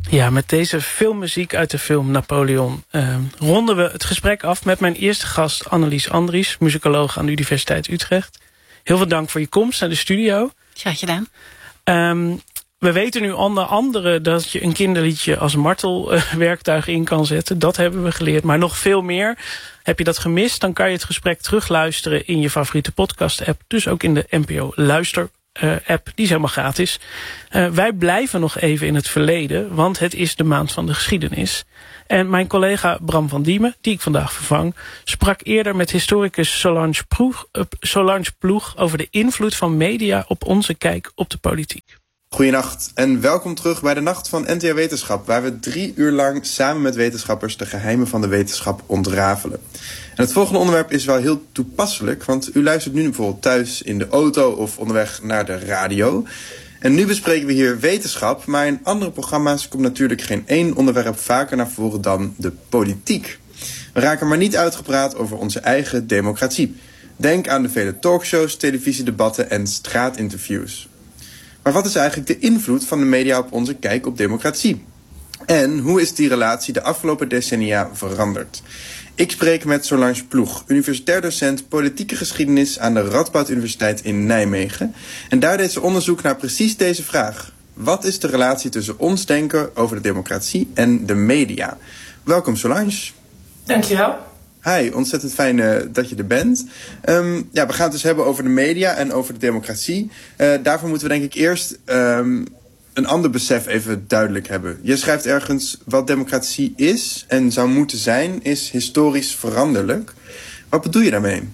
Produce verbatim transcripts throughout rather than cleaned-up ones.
Ja, met deze filmmuziek uit de film Napoleon uh, ronden we het gesprek af met mijn eerste gast Annelies Andries, muzikoloog aan de Universiteit Utrecht. Heel veel dank voor je komst naar de studio. Graag gedaan. Um, we weten nu onder andere dat je een kinderliedje als martelwerktuig uh, in kan zetten. Dat hebben we geleerd, maar nog veel meer. Heb je dat gemist, dan kan je het gesprek terugluisteren in je favoriete podcast-app. Dus ook in de N P O Luister Uh, app, die is helemaal gratis. Uh, wij blijven nog even in het verleden, want het is de maand van de geschiedenis. En mijn collega Bram van Diemen, die ik vandaag vervang, sprak eerder met historicus Solange Ploeg, uh, Solange Ploeg over de invloed van media op onze kijk op de politiek. Goedenacht en welkom terug bij de Nacht van N T R Wetenschap, waar we drie uur lang samen met wetenschappers de geheimen van de wetenschap ontrafelen. En het volgende onderwerp is wel heel toepasselijk, want u luistert nu bijvoorbeeld thuis in de auto of onderweg naar de radio. En nu bespreken we hier wetenschap, maar in andere programma's komt natuurlijk geen één onderwerp vaker naar voren dan de politiek. We raken maar niet uitgepraat over onze eigen democratie. Denk aan de vele talkshows, televisiedebatten en straatinterviews. Maar wat is eigenlijk de invloed van de media op onze kijk op democratie? En hoe is die relatie de afgelopen decennia veranderd? Ik spreek met Solange Ploeg, universitair docent politieke geschiedenis aan de Radboud Universiteit in Nijmegen. En daar deed ze onderzoek naar precies deze vraag. Wat is de relatie tussen ons denken over de democratie en de media? Welkom Solange. Dankjewel. Hi, ontzettend fijn uh, dat je er bent. Um, ja, we gaan het dus hebben over de media en over de democratie. Uh, daarvoor moeten we denk ik eerst um, een ander besef even duidelijk hebben. Je schrijft ergens wat democratie is en zou moeten zijn, is historisch veranderlijk. Wat bedoel je daarmee?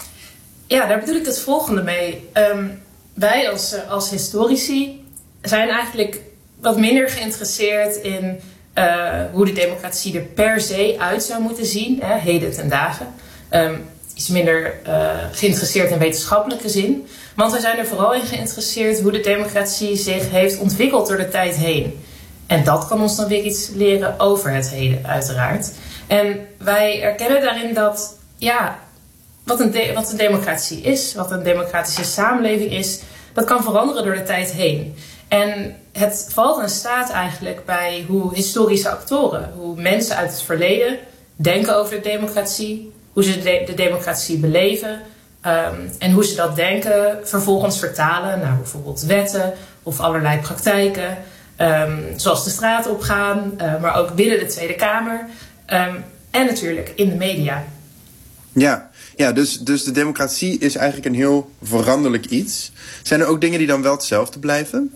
Ja, daar bedoel ik het volgende mee. Um, wij als, als historici zijn eigenlijk wat minder geïnteresseerd in Uh, hoe de democratie er per se uit zou moeten zien, hè, heden ten dagen. Um, iets minder uh, geïnteresseerd in wetenschappelijke zin. Want wij zijn er vooral in geïnteresseerd hoe de democratie zich heeft ontwikkeld door de tijd heen. En dat kan ons dan weer iets leren over het heden, uiteraard. En wij erkennen daarin dat, ja, wat een, de- wat een democratie is, wat een democratische samenleving is, dat kan veranderen door de tijd heen. En het valt en staat eigenlijk bij hoe historische actoren, hoe mensen uit het verleden denken over de democratie, hoe ze de, de democratie beleven um, en hoe ze dat denken vervolgens vertalen naar bijvoorbeeld wetten of allerlei praktijken, um, zoals de straat opgaan, uh, maar ook binnen de Tweede Kamer um, en natuurlijk in de media. Ja, ja dus, dus de democratie is eigenlijk een heel veranderlijk iets. Zijn er ook dingen die dan wel hetzelfde blijven?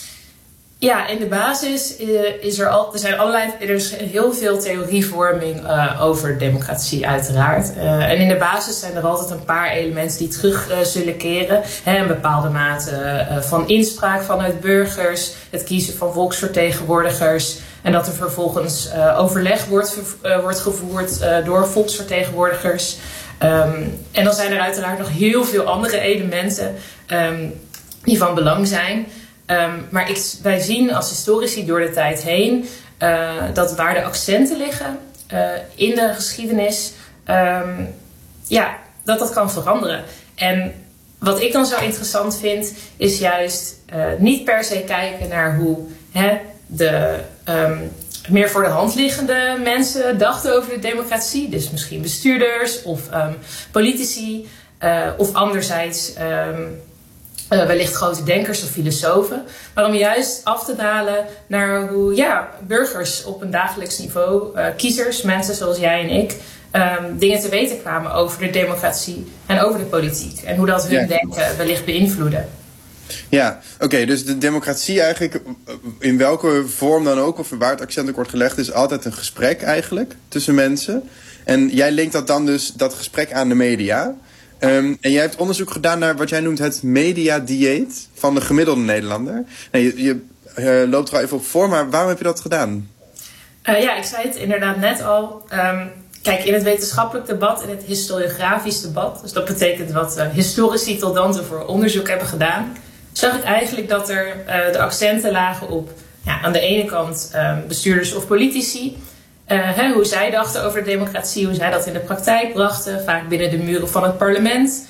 Ja, in de basis uh, is er al, er zijn allerlei, er is heel veel theorievorming uh, over democratie uiteraard. Uh, en in de basis zijn er altijd een paar elementen die terug uh, zullen keren. Hè, een bepaalde mate uh, van inspraak vanuit burgers, het kiezen van volksvertegenwoordigers en dat er vervolgens uh, overleg wordt, uh, wordt gevoerd uh, door volksvertegenwoordigers. Um, en dan zijn er uiteraard nog heel veel andere elementen um, die van belang zijn. Um, maar ik, wij zien als historici door de tijd heen uh, dat waar de accenten liggen uh, in de geschiedenis, um, ja, dat dat kan veranderen. En wat ik dan zo interessant vind, is juist uh, niet per se kijken naar hoe hè, de um, meer voor de hand liggende mensen dachten over de democratie. Dus misschien bestuurders of um, politici uh, of anderzijds Um, Uh, wellicht grote denkers of filosofen. Maar om juist af te dalen naar hoe ja, burgers op een dagelijks niveau, uh, kiezers, mensen zoals jij en ik, um, dingen te weten kwamen over de democratie en over de politiek. En hoe dat hun ja. denken wellicht beïnvloeden. Ja, oké, okay, dus de democratie eigenlijk, in welke vorm dan ook, of waar het accent ook wordt gelegd, is altijd een gesprek eigenlijk tussen mensen. En jij linkt dat dan dus, dat gesprek aan de media. Um, en jij hebt onderzoek gedaan naar wat jij noemt het media-dieet van de gemiddelde Nederlander. Nou, je je uh, loopt er al even op voor, maar waarom heb je dat gedaan? Uh, ja, ik zei het inderdaad net al. Um, kijk, in het wetenschappelijk debat, in het historiografisch debat, dus dat betekent wat uh, historici tot dan toe voor onderzoek hebben gedaan, zag ik eigenlijk dat er uh, de accenten lagen op ja, aan de ene kant um, bestuurders of politici. Uh, hè, hoe zij dachten over de democratie, hoe zij dat in de praktijk brachten, vaak binnen de muren van het parlement.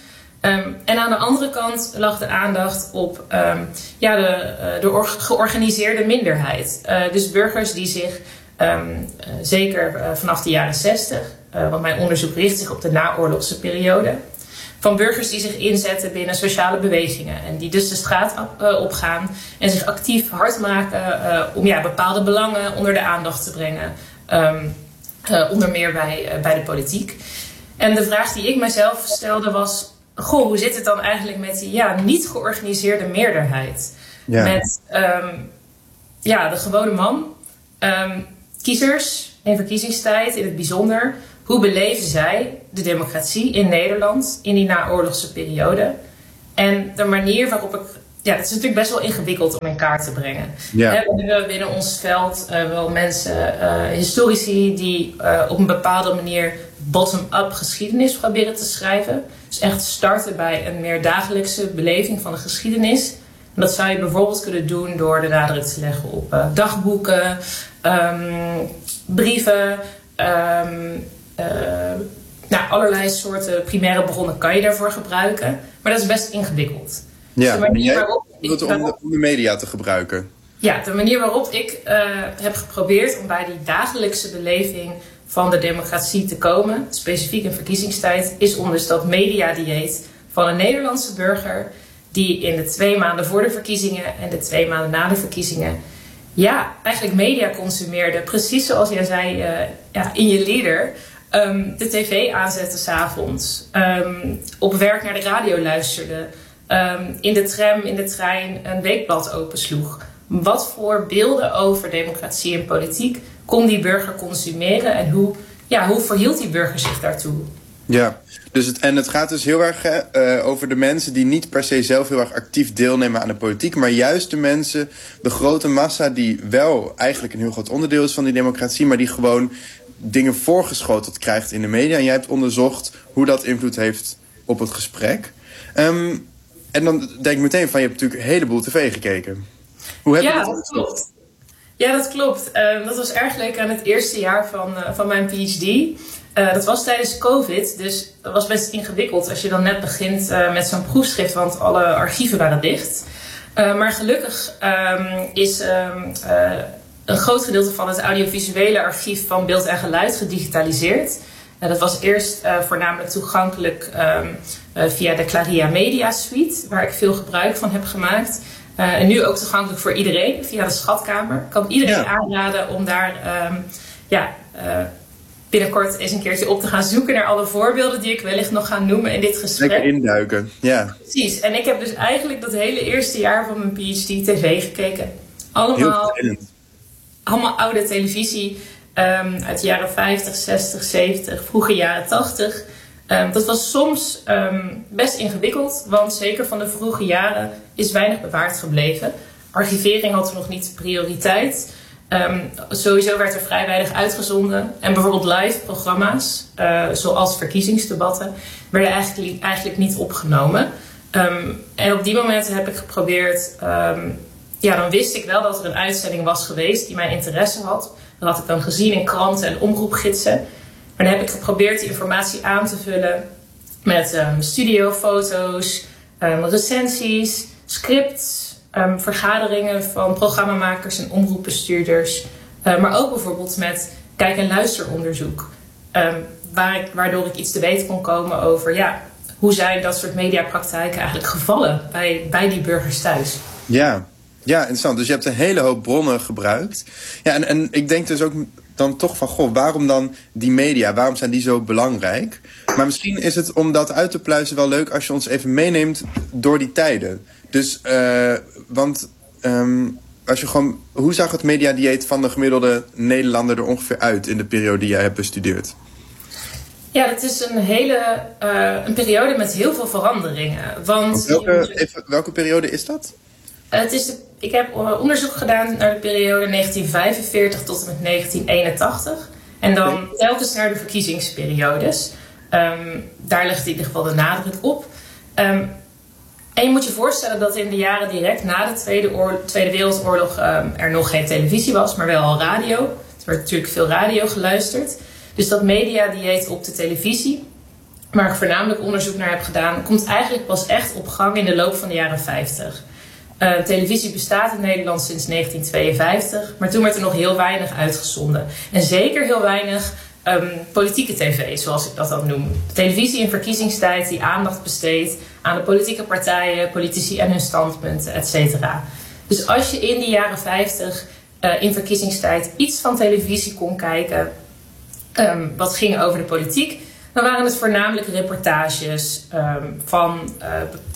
Um, en aan de andere kant lag de aandacht op um, ja, de, uh, de or- georganiseerde minderheid. Uh, dus burgers die zich, um, uh, zeker uh, vanaf de jaren zestig, uh, want mijn onderzoek richt zich op de naoorlogse periode, van burgers die zich inzetten binnen sociale bewegingen en die dus de straat op, uh, opgaan en zich actief hard maken uh, om ja, bepaalde belangen onder de aandacht te brengen, um, uh, onder meer bij, uh, bij de politiek. En de vraag die ik mijzelf stelde was, goh, hoe zit het dan eigenlijk met die ja, niet georganiseerde meerderheid? Ja. Met um, ja, de gewone man, um, kiezers in verkiezingstijd in het bijzonder. Hoe beleven zij de democratie in Nederland in die naoorlogse periode? En de manier waarop ik... Ja, dat is natuurlijk best wel ingewikkeld om in kaart te brengen. Ja. We hebben binnen ons veld uh, wel mensen, uh, historici, die uh, op een bepaalde manier bottom-up geschiedenis proberen te schrijven. Dus echt starten bij een meer dagelijkse beleving van de geschiedenis. En dat zou je bijvoorbeeld kunnen doen door de nadruk te leggen op uh, dagboeken, um, brieven, um, uh, nou, allerlei soorten primaire bronnen kan je daarvoor gebruiken. Maar dat is best ingewikkeld. Ja, dus de manier waarop ik, om, de, om de media te gebruiken. Ja, de manier waarop ik uh, heb geprobeerd om bij die dagelijkse beleving van de democratie te komen, specifiek in verkiezingstijd, is om dus dat mediadieet van een Nederlandse burger die in de twee maanden voor de verkiezingen en de twee maanden na de verkiezingen ja, eigenlijk media consumeerde. Precies zoals jij zei uh, ja, in je leader. Um, de tv aanzetten 's avonds. Um, op werk naar de radio luisterde. Um, in de tram, in de trein een weekblad opensloeg. Wat voor beelden over democratie en politiek kon die burger consumeren en hoe, ja, hoe verhield die burger zich daartoe? Ja, dus het, en het gaat dus heel erg uh, over de mensen die niet per se zelf heel erg actief deelnemen aan de politiek, maar juist de mensen, de grote massa die wel eigenlijk een heel groot onderdeel is van die democratie, maar die gewoon dingen voorgeschoteld krijgt in de media. En jij hebt onderzocht hoe dat invloed heeft op het gesprek. Um, en dan denk ik meteen van, je hebt natuurlijk een heleboel tv gekeken. Hoe heb ja, je dat? dat klopt. Ja, dat klopt. Uh, dat was erg leuk aan het eerste jaar van, uh, van mijn PhD. Uh, dat was tijdens COVID, dus dat was best ingewikkeld als je dan net begint uh, met zo'n proefschrift, want alle archieven waren dicht. Uh, maar gelukkig um, is um, uh, een groot gedeelte van het audiovisuele archief van beeld en geluid gedigitaliseerd. Uh, dat was eerst uh, voornamelijk toegankelijk um, uh, via de Claria Media Suite, waar ik veel gebruik van heb gemaakt. Uh, en nu ook toegankelijk voor iedereen via de Schatkamer. Ik kan iedereen ja. aanraden om daar um, ja, uh, binnenkort eens een keertje op te gaan zoeken naar alle voorbeelden die ik wellicht nog ga noemen in dit gesprek. Lekker induiken, ja. Precies. En ik heb dus eigenlijk dat hele eerste jaar van mijn PhD tv gekeken. Allemaal, allemaal oude televisie um, uit de jaren vijftig, zestig, zeventig, vroege jaren tachtig. Um, dat was soms um, best ingewikkeld, want zeker van de vroege jaren is weinig bewaard gebleven. Archivering had nog niet prioriteit. Um, sowieso werd er vrij weinig uitgezonden. En bijvoorbeeld live programma's, uh, zoals verkiezingsdebatten, werden eigenlijk, eigenlijk niet opgenomen. Um, en op die momenten heb ik geprobeerd, um, ja, dan wist ik wel dat er een uitzending was geweest die mijn interesse had. Dat had ik dan gezien in kranten en omroepgidsen. Maar dan heb ik geprobeerd die informatie aan te vullen met um, studiofoto's, um, recensies, scripts, um, vergaderingen van programmamakers en omroepbestuurders. Uh, maar ook bijvoorbeeld met kijk- en luisteronderzoek. Um, waar ik, waardoor ik iets te weten kon komen over ja, hoe zijn dat soort mediapraktijken eigenlijk gevallen bij, bij die burgers thuis. Ja. Ja, interessant. Dus je hebt een hele hoop bronnen gebruikt. Ja, en, en ik denk dus ook dan toch van, goh, waarom dan die media? Waarom zijn die zo belangrijk? Maar misschien is het om dat uit te pluizen wel leuk als je ons even meeneemt door die tijden. Dus, uh, want um, als je gewoon, hoe zag het mediadieet van de gemiddelde Nederlander er ongeveer uit in de periode die jij hebt bestudeerd? Ja, dat is een hele uh, een periode met heel veel veranderingen. Want welke, even, welke periode is dat? Uh, het is de, ik heb onderzoek gedaan naar de periode negentien vijfenveertig tot en met negentien eenentachtig. En dan telkens naar de verkiezingsperiodes. Um, daar ligt in ieder geval de nadruk op. Um, en je moet je voorstellen dat in de jaren direct na de Tweede, oorlog, Tweede Wereldoorlog um, er nog geen televisie was, maar wel al radio. Er werd natuurlijk veel radio geluisterd. Dus dat mediadieet op de televisie waar ik voornamelijk onderzoek naar heb gedaan, komt eigenlijk pas echt op gang in de loop van de jaren vijftig. Uh, televisie bestaat in Nederland sinds negentien tweeënvijftig, maar toen werd er nog heel weinig uitgezonden. En zeker heel weinig um, politieke tv, zoals ik dat dan noem. Televisie in verkiezingstijd die aandacht besteedt aan de politieke partijen, politici en hun standpunten, et cetera. Dus als je in die jaren vijftig uh, in verkiezingstijd iets van televisie kon kijken, um, wat ging over de politiek, dan waren het voornamelijk reportages um, van uh,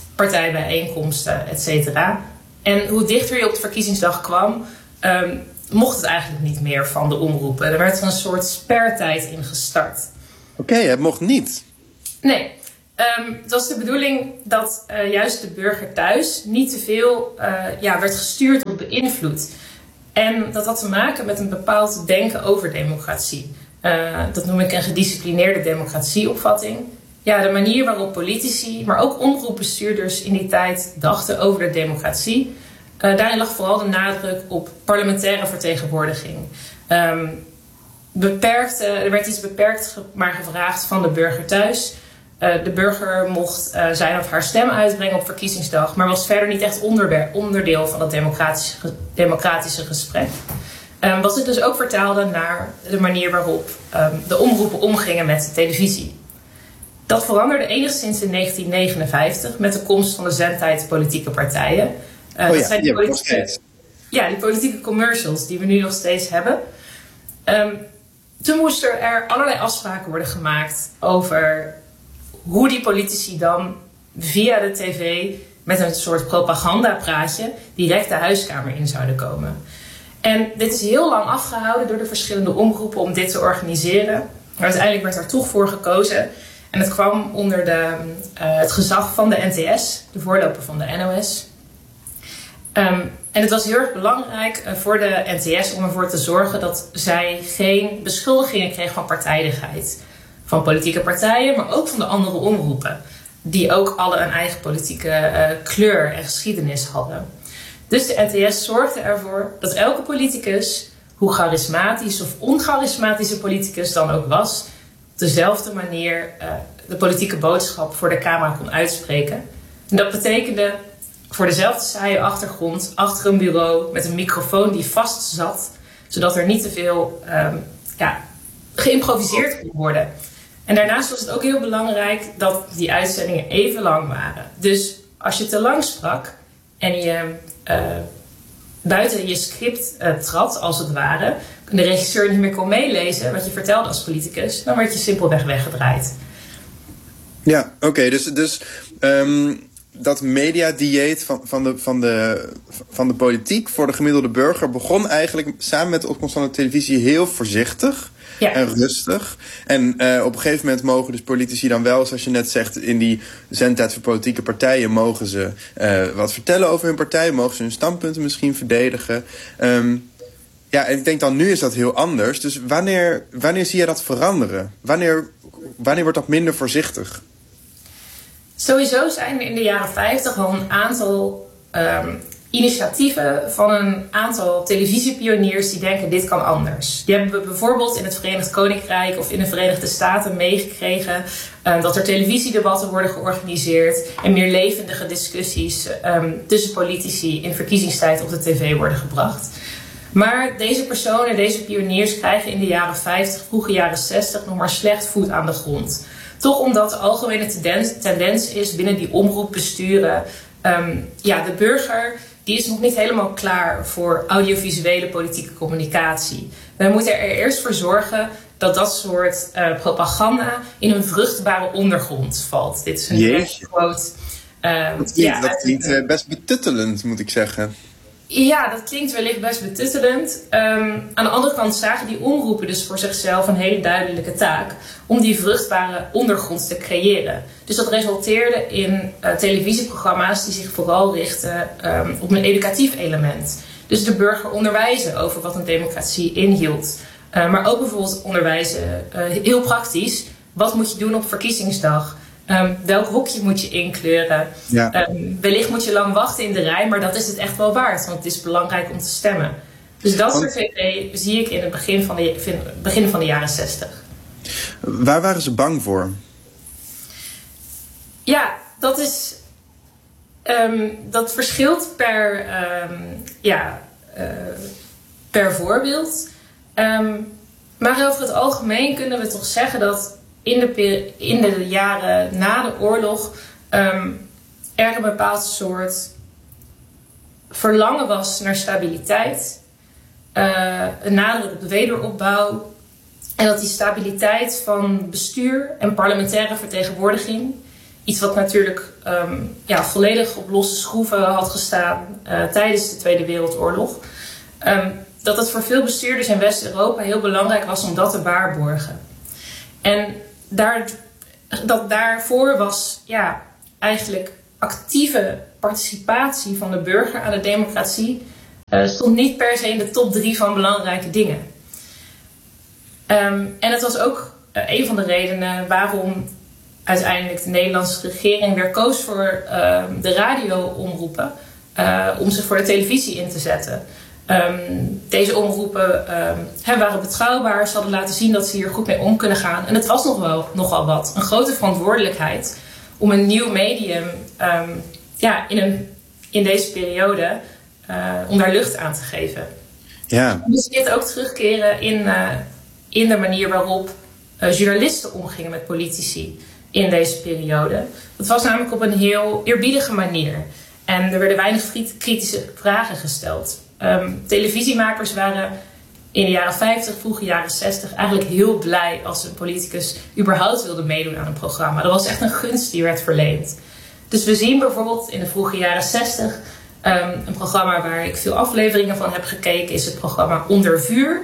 partijbijeenkomsten, et cetera. En hoe dichter je op de verkiezingsdag kwam, um, mocht het eigenlijk niet meer van de omroepen. Er werd een soort spertijd in gestart. Oké, okay, het mocht niet. Nee. Um, het was de bedoeling dat uh, juist de burger thuis niet te veel uh, ja, werd gestuurd of beïnvloed. En dat had te maken met een bepaald denken over democratie. Uh, dat noem ik een gedisciplineerde democratieopvatting. Ja, de manier waarop politici, maar ook omroepbestuurders in die tijd dachten over de democratie. Uh, daarin lag vooral de nadruk op parlementaire vertegenwoordiging. Um, beperkt, uh, er werd iets beperkt ge- maar gevraagd van de burger thuis. Uh, de burger mocht uh, zijn of haar stem uitbrengen op verkiezingsdag, maar was verder niet echt onderbe- onderdeel van het democratische, ge- democratische gesprek. Um, wat het dus ook vertaalde naar de manier waarop um, de omroepen omgingen met de televisie. Dat veranderde enigszins in negentien negenenvijftig met de komst van de zendtijd politieke partijen. Uh, oh ja, dat zijn die ja, politieke, ja, die politieke commercials die we nu nog steeds hebben. Um, toen moesten er allerlei afspraken worden gemaakt over hoe die politici dan via de tv met een soort propagandapraatje direct de huiskamer in zouden komen. En dit is heel lang afgehouden door de verschillende omroepen om dit te organiseren. Maar uiteindelijk werd er toch voor gekozen. En het kwam onder de, uh, het gezag van de N T S, de voorloper van de N O S. Um, en het was heel erg belangrijk uh, voor de N T S om ervoor te zorgen dat zij geen beschuldigingen kreeg van partijdigheid. Van politieke partijen, maar ook van de andere omroepen. Die ook alle een eigen politieke uh, kleur en geschiedenis hadden. Dus de N T S zorgde ervoor dat elke politicus, hoe charismatisch of oncharismatische politicus dan ook was, op dezelfde manier uh, de politieke boodschap voor de camera kon uitspreken. En dat betekende voor dezelfde saaie achtergrond, achter een bureau met een microfoon die vast zat, zodat er niet te veel um, ja, geïmproviseerd kon worden. En daarnaast was het ook heel belangrijk dat die uitzendingen even lang waren. Dus als je te lang sprak en je uh, buiten je script uh, trad, als het ware, de regisseur niet meer kon meelezen wat je vertelde als politicus, dan werd je simpelweg weggedraaid. Ja, oké, okay, dus, dus um, dat mediadieet van, van, de, van, de, van de politiek voor de gemiddelde burger begon eigenlijk samen met de opkomst van de televisie heel voorzichtig. Ja. En rustig. En uh, op een gegeven moment mogen dus politici dan wel, zoals je net zegt, in die zendtijd voor politieke partijen mogen ze uh, wat vertellen over hun partij, mogen ze hun standpunten misschien verdedigen. Um, ja, en ik denk dan nu is dat heel anders. Dus wanneer, wanneer zie je dat veranderen? Wanneer, wanneer wordt dat minder voorzichtig? Sowieso zijn er in de jaren vijftig al een aantal um, initiatieven van een aantal televisiepioniers die denken dit kan anders. Die hebben we bijvoorbeeld in het Verenigd Koninkrijk of in de Verenigde Staten meegekregen um, dat er televisiedebatten worden georganiseerd en meer levendige discussies um, tussen politici in verkiezingstijd op de tv worden gebracht. Maar deze personen, deze pioniers krijgen in de jaren vijftig, vroege jaren zestig nog maar slecht voet aan de grond. Toch omdat de algemene tendens, tendens is binnen die omroepbesturen. Um, ja, de burger die is nog niet helemaal klaar voor audiovisuele politieke communicatie. We moeten er eerst voor zorgen dat dat soort uh, propaganda in een vruchtbare ondergrond valt. Dit is een quote. Uh, dat klinkt, ja, dat klinkt uh, best betuttelend, moet ik zeggen. Ja, dat klinkt wellicht best betuttelend. Um, aan de andere kant zagen die omroepen dus voor zichzelf een hele duidelijke taak om die vruchtbare ondergrond te creëren. Dus dat resulteerde in uh, televisieprogramma's die zich vooral richten um, op een educatief element. Dus de burger onderwijzen over wat een democratie inhield. Uh, maar ook bijvoorbeeld onderwijzen, uh, heel praktisch, wat moet je doen op verkiezingsdag? Um, welk hokje moet je inkleuren? Ja. Um, wellicht moet je lang wachten in de rij, maar dat is het echt wel waard, want het is belangrijk om te stemmen. Dus dat soort tv zie ik in het begin van de, begin van de jaren zestig. Waar waren ze bang voor? Ja, dat is... Um, dat verschilt per, um, ja, uh, per voorbeeld. Um, maar over het algemeen kunnen we toch zeggen dat in de, peri- in de jaren na de oorlog um, er een bepaald soort verlangen was naar stabiliteit. Uh, een nadruk op de wederopbouw. En dat die stabiliteit van bestuur en parlementaire vertegenwoordiging, iets wat natuurlijk um, ja, volledig op losse schroeven had gestaan uh, tijdens de Tweede Wereldoorlog. Um, dat het voor veel bestuurders in West-Europa heel belangrijk was om dat te waarborgen. En daar, dat daarvoor was ja, eigenlijk actieve participatie van de burger aan de democratie uh, stond niet per se in de top drie van belangrijke dingen. Um, en het was ook uh, een van de redenen waarom uiteindelijk de Nederlandse regering weer koos voor uh, de radioomroepen uh, om zich voor de televisie in te zetten. Um, deze omroepen um, waren betrouwbaar, ze hadden laten zien dat ze hier goed mee om kunnen gaan. En het was nog wel, nogal wat, een grote verantwoordelijkheid om een nieuw medium um, ja, in, een, in deze periode uh, om daar lucht aan te geven. Ja. Dus je dit ook terugkeren in, uh, in de manier waarop uh, journalisten omgingen met politici in deze periode. Dat was namelijk op een heel eerbiedige manier. En er werden weinig kritische vragen gesteld. Um, televisiemakers waren in de jaren vijftig, vroege jaren zestig eigenlijk heel blij als een politicus überhaupt wilde meedoen aan een programma. Dat was echt een gunst die werd verleend. Dus we zien bijvoorbeeld in de vroege jaren zestig um, een programma waar ik veel afleveringen van heb gekeken, is het programma Onder Vuur.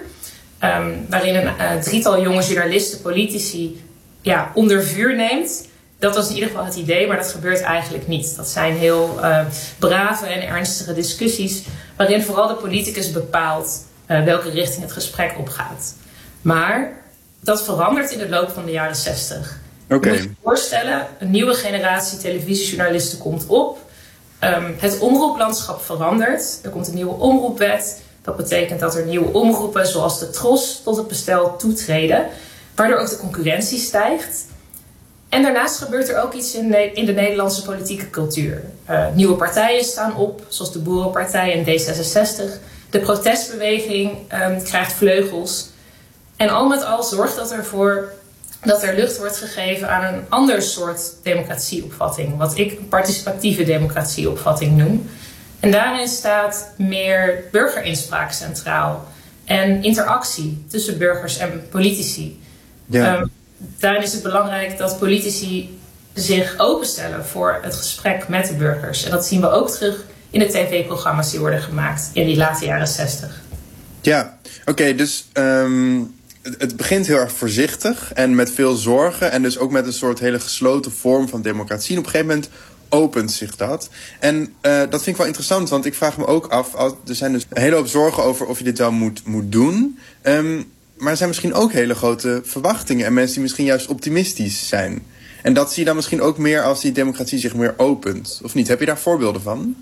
Um, waarin een uh, drietal jonge journalisten, politici, ja, onder vuur neemt. Dat was in ieder geval het idee, maar dat gebeurt eigenlijk niet. Dat zijn heel uh, brave en ernstige discussies waarin vooral de politicus bepaalt uh, welke richting het gesprek opgaat. Maar dat verandert in de loop van de jaren zestig. Okay. Je moet je voorstellen, een nieuwe generatie televisiejournalisten komt op. Um, het omroeplandschap verandert. Er komt een nieuwe omroepwet. Dat betekent dat er nieuwe omroepen zoals de Tros tot het bestel toetreden, waardoor ook de concurrentie stijgt. En daarnaast gebeurt er ook iets in de, in de Nederlandse politieke cultuur. Uh, nieuwe partijen staan op, zoals de Boerenpartij en D zesenzestig. De protestbeweging um, krijgt vleugels. En al met al zorgt dat ervoor dat er lucht wordt gegeven aan een ander soort democratieopvatting. Wat ik een participatieve democratieopvatting noem. En daarin staat meer burgerinspraak centraal. En interactie tussen burgers en politici. Ja. Um, daarin is het belangrijk dat politici zich openstellen voor het gesprek met de burgers. En dat zien we ook terug in de tv-programma's die worden gemaakt in die late jaren zestig. Ja, oké, okay, dus um, het, het begint heel erg voorzichtig en met veel zorgen. En dus ook met een soort hele gesloten vorm van democratie. En op een gegeven moment opent zich dat. En uh, dat vind ik wel interessant, want ik vraag me ook af, er zijn dus een hele hoop zorgen over of je dit wel moet, moet doen. Um, maar er zijn misschien ook hele grote verwachtingen en mensen die misschien juist optimistisch zijn. En dat zie je dan misschien ook meer als die democratie zich meer opent. Of niet? Heb je daar voorbeelden van?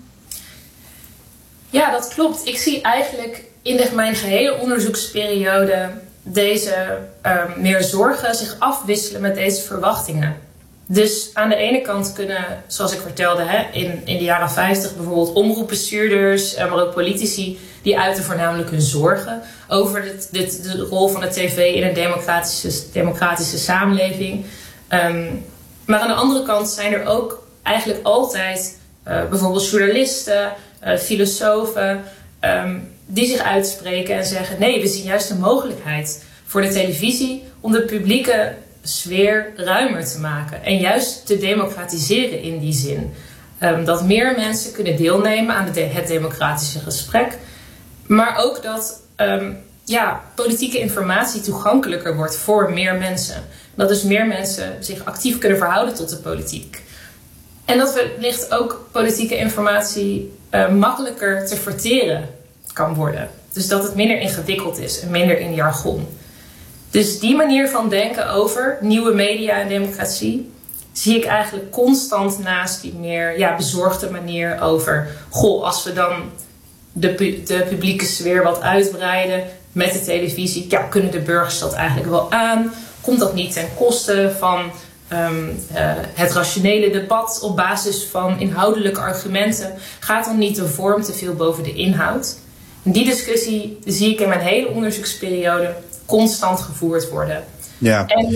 Ja, dat klopt. Ik zie eigenlijk in de, mijn gehele onderzoeksperiode deze uh, meer zorgen zich afwisselen met deze verwachtingen. Dus aan de ene kant kunnen, zoals ik vertelde, hè, in, in de jaren vijftig bijvoorbeeld omroepbestuurders, maar ook politici, die uiten voornamelijk hun zorgen over dit, dit, de rol van de tv in een democratische, democratische samenleving. Um, maar aan de andere kant zijn er ook eigenlijk altijd uh, bijvoorbeeld journalisten, uh, filosofen, um, die zich uitspreken en zeggen: nee, we zien juist de mogelijkheid voor de televisie om de publieke sfeer ruimer te maken en juist te democratiseren in die zin. Um, dat meer mensen kunnen deelnemen aan de, het democratische gesprek, maar ook dat um, ja, politieke informatie toegankelijker wordt voor meer mensen. Dat dus meer mensen zich actief kunnen verhouden tot de politiek. En dat wellicht ook politieke informatie uh, makkelijker te verteren kan worden. Dus dat het minder ingewikkeld is en minder in jargon. Dus die manier van denken over nieuwe media en democratie zie ik eigenlijk constant naast die meer ja, bezorgde manier over: goh, als we dan de, pu- de publieke sfeer wat uitbreiden met de televisie, ja, kunnen de burgers dat eigenlijk wel aan? Komt dat niet ten koste van um, uh, het rationele debat op basis van inhoudelijke argumenten? Gaat dan niet de vorm te veel boven de inhoud? En die discussie zie ik in mijn hele onderzoeksperiode constant gevoerd worden. Ja. En,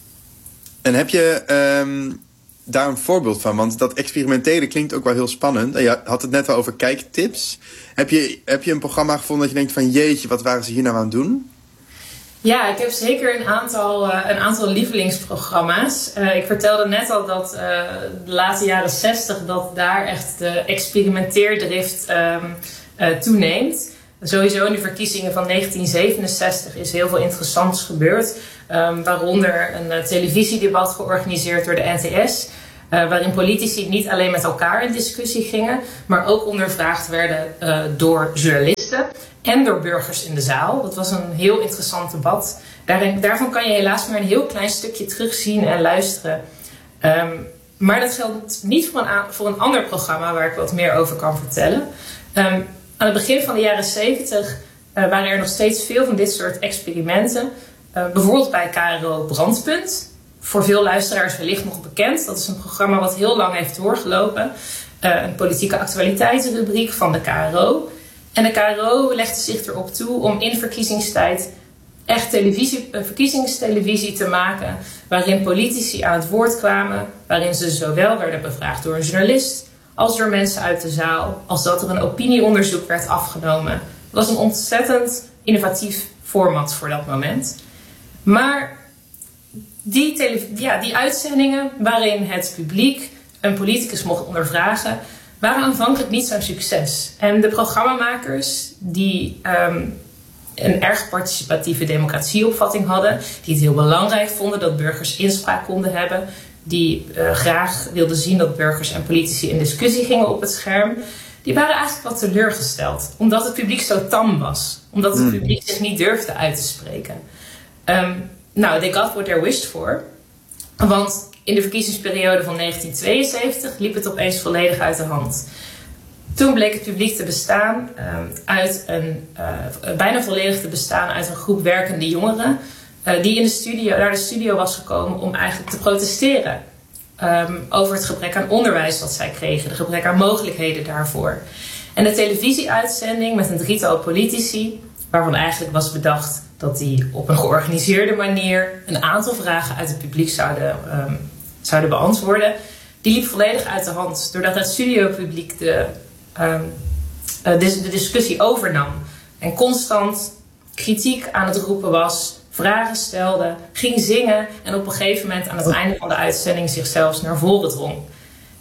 en heb je um, daar een voorbeeld van? Want dat experimenteren klinkt ook wel heel spannend. En je had het net al over kijktips. Heb je, heb je een programma gevonden dat je denkt van jeetje, wat waren ze hier nou aan het doen? Ja, ik heb zeker een aantal, uh, een aantal lievelingsprogramma's. Uh, ik vertelde net al dat uh, de late jaren zestig dat daar echt de experimenteerdrift um, uh, toeneemt. Sowieso in de verkiezingen van negentien zevenenzestig is heel veel interessants gebeurd. Um, waaronder een uh, televisiedebat georganiseerd door de N T S. Uh, waarin politici niet alleen met elkaar in discussie gingen, maar ook ondervraagd werden uh, door journalisten en door burgers in de zaal. Dat was een heel interessant debat. Daarin, daarvan kan je helaas maar een heel klein stukje terugzien en luisteren. Um, maar dat geldt niet voor een, voor een ander programma waar ik wat meer over kan vertellen. Um, aan het begin van de jaren zeventig uh, waren er nog steeds veel van dit soort experimenten. Uh, bijvoorbeeld bij K R O Brandpunt. Voor veel luisteraars wellicht nog bekend. Dat is een programma wat heel lang heeft doorgelopen. Uh, een politieke actualiteitsrubriek van de K R O. En de K R O legde zich erop toe om in verkiezingstijd echt televisie, uh, verkiezingstelevisie te maken. Waarin politici aan het woord kwamen. Waarin ze zowel werden bevraagd door een journalist als door mensen uit de zaal. Als dat er een opinieonderzoek werd afgenomen. Het was een ontzettend innovatief format voor dat moment. Maar Die, tele- ja, die uitzendingen waarin het publiek een politicus mocht ondervragen, waren aanvankelijk niet zo'n succes. En de programmamakers die um, een erg participatieve democratieopvatting hadden, die het heel belangrijk vonden dat burgers inspraak konden hebben, die uh, graag wilden zien dat burgers en politici in discussie gingen op het scherm, die waren eigenlijk wat teleurgesteld. Omdat het publiek zo tam was. Omdat het publiek zich niet durfde uit te spreken. Um, Nou, they got what they wished for. Want in de verkiezingsperiode van negentien tweeënzeventig liep het opeens volledig uit de hand. Toen bleek het publiek te bestaan um, uit een, uh, bijna volledig te bestaan uit een groep werkende jongeren. Uh, die in de studio, naar de studio was gekomen om eigenlijk te protesteren. Um, over het gebrek aan onderwijs wat zij kregen. De gebrek aan mogelijkheden daarvoor. En de televisieuitzending met een drietal politici, waarvan eigenlijk was bedacht dat die op een georganiseerde manier een aantal vragen uit het publiek zouden, um, zouden beantwoorden. Die liep volledig uit de hand. Doordat het studiopubliek de, um, uh, de, de discussie overnam. En constant kritiek aan het roepen was. Vragen stelde. Ging zingen. En op een gegeven moment aan het einde van de uitzending zichzelf naar voren drong. Oké.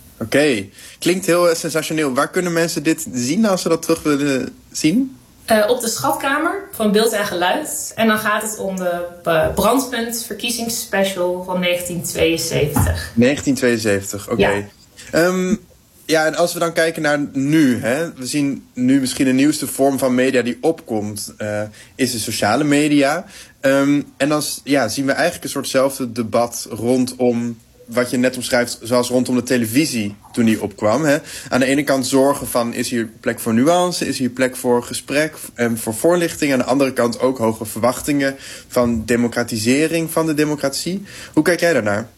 Okay. Klinkt heel uh, sensationeel. Waar kunnen mensen dit zien als ze dat terug willen zien? Uh, op de Schatkamer van Beeld en Geluid. En dan gaat het om de uh, Brandpunt verkiezingsspecial van negentien tweeënzeventig. negentien tweeënzeventig, oké. Okay. Ja. Um, ja, en als we dan kijken naar nu. Hè, we zien nu misschien de nieuwste vorm van media die opkomt. Uh, is de sociale media. Um, en dan ja, zien we eigenlijk een soortzelfde debat rondom wat je net omschrijft, zoals rondom de televisie toen die opkwam. Hè. Aan de ene kant zorgen van, is hier plek voor nuance, is hier plek voor gesprek en voor voorlichting. Aan de andere kant ook hoge verwachtingen van democratisering van de democratie. Hoe kijk jij daarnaar?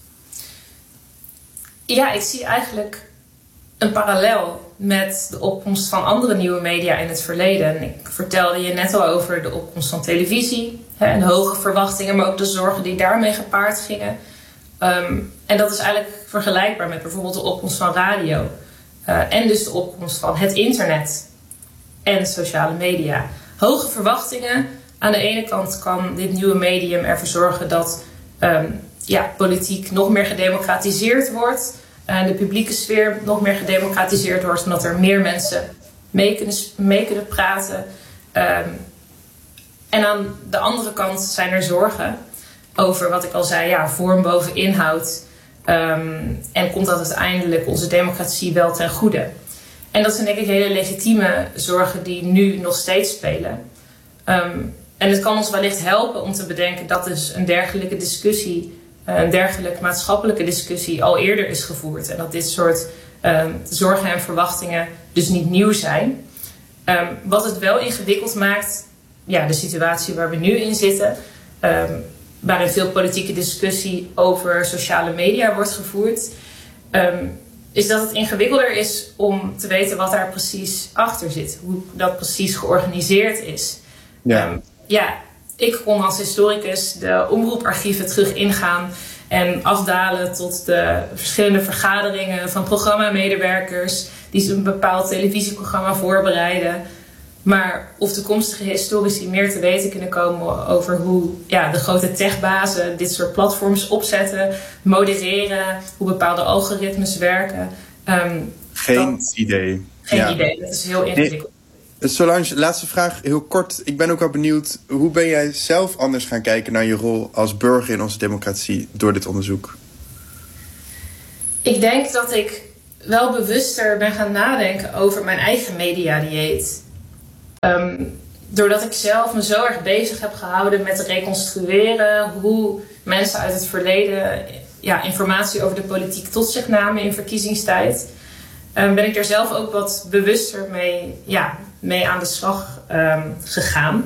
Ja, ik zie eigenlijk een parallel met de opkomst van andere nieuwe media in het verleden. Ik vertelde je net al over de opkomst van televisie, hè, en de hoge verwachtingen, maar ook de zorgen die daarmee gepaard gingen. Um, en dat is eigenlijk vergelijkbaar met bijvoorbeeld de opkomst van radio. Uh, en dus de opkomst van het internet en sociale media. Hoge verwachtingen. Aan de ene kant kan dit nieuwe medium ervoor zorgen dat um, ja, politiek nog meer gedemocratiseerd wordt. En de publieke sfeer nog meer gedemocratiseerd wordt. Omdat er meer mensen mee kunnen, mee kunnen praten. Um, en aan de andere kant zijn er zorgen over wat ik al zei, ja, vorm boven inhoud. Um, en komt dat uiteindelijk onze democratie wel ten goede? En dat zijn denk ik hele legitieme zorgen die nu nog steeds spelen. Um, en het kan ons wellicht helpen om te bedenken dat dus een dergelijke discussie, een dergelijke maatschappelijke discussie al eerder is gevoerd. En dat dit soort um, zorgen en verwachtingen dus niet nieuw zijn. Um, wat het wel ingewikkeld maakt, ja, de situatie waar we nu in zitten. Um, waarin veel politieke discussie over sociale media wordt gevoerd, um, is dat het ingewikkelder is om te weten wat daar precies achter zit. Hoe dat precies georganiseerd is. Ja, um, ja ik kon als historicus de omroeparchieven terug ingaan en afdalen tot de verschillende vergaderingen van programmamedewerkers die een bepaald televisieprogramma voorbereiden. Maar of toekomstige historici meer te weten kunnen komen over hoe ja, de grote techbazen dit soort platforms opzetten, modereren, hoe bepaalde algoritmes werken. Um, geen dat, idee. Geen ja. idee, dat is heel ingewikkeld. Nee. Solange, laatste vraag, heel kort. Ik ben ook wel benieuwd, hoe ben jij zelf anders gaan kijken naar je rol als burger in onze democratie door dit onderzoek? Ik denk dat ik wel bewuster ben gaan nadenken over mijn eigen mediadieet. Um, doordat ik zelf me zo erg bezig heb gehouden met reconstrueren hoe mensen uit het verleden ja, informatie over de politiek tot zich namen in verkiezingstijd, um, ben ik er zelf ook wat bewuster mee, ja, mee aan de slag um, gegaan.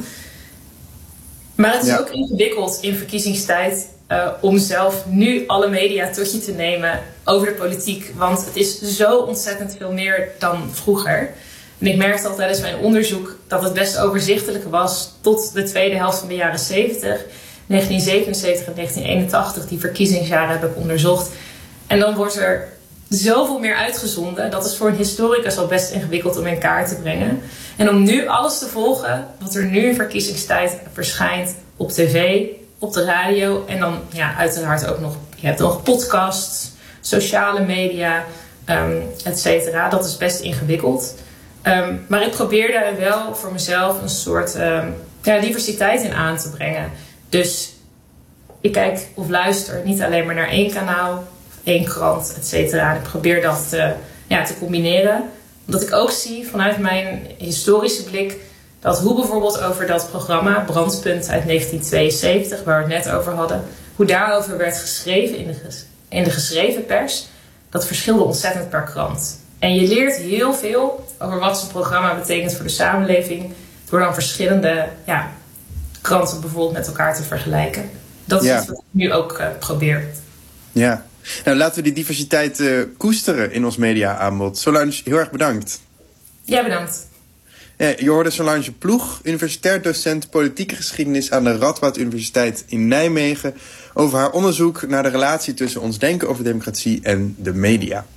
Maar het is ja. ook ingewikkeld in verkiezingstijd uh, om zelf nu alle media tot je te nemen over de politiek. Want het is zo ontzettend veel meer dan vroeger. En ik merkte al tijdens mijn onderzoek dat het best overzichtelijk was tot de tweede helft van de jaren zeventig. negentien zevenenzeventig en negentien eenentachtig, die verkiezingsjaren heb ik onderzocht. En dan wordt er zoveel meer uitgezonden. Dat is voor een historicus al best ingewikkeld om in kaart te brengen. En om nu alles te volgen wat er nu in verkiezingstijd verschijnt op tv, op de radio en dan ja, uiteraard ook nog, je hebt nog podcasts, sociale media, um, et cetera. Dat is best ingewikkeld. Um, maar ik probeerde er wel voor mezelf een soort um, ja, diversiteit in aan te brengen. Dus ik kijk of luister niet alleen maar naar één kanaal, één krant, et cetera. En ik probeer dat te, ja, te combineren. Omdat ik ook zie vanuit mijn historische blik dat hoe bijvoorbeeld over dat programma Brandpunt uit negentien tweeënzeventig, waar we het net over hadden, hoe daarover werd geschreven in de, ges- in de geschreven pers, dat verschilde ontzettend per krant. En je leert heel veel over wat zo'n programma betekent voor de samenleving door dan verschillende ja, kranten bijvoorbeeld met elkaar te vergelijken. Dat is ja. iets wat ik nu ook uh, probeer. Ja, nou laten we die diversiteit uh, koesteren in ons media-aanbod. Solange, heel erg bedankt. Ja, bedankt. Ja, je hoorde Solange Ploeg, universitair docent politieke geschiedenis aan de Radboud Universiteit in Nijmegen, over haar onderzoek naar de relatie tussen ons denken over democratie en de media.